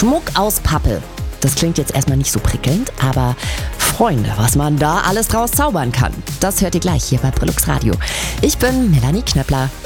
Schmuck aus Pappe. Das klingt jetzt erstmal nicht so prickelnd, aber Freunde, was man da alles draus zaubern kann, das hört ihr gleich hier bei Brillux Radio. Ich bin Melanie Knöppler.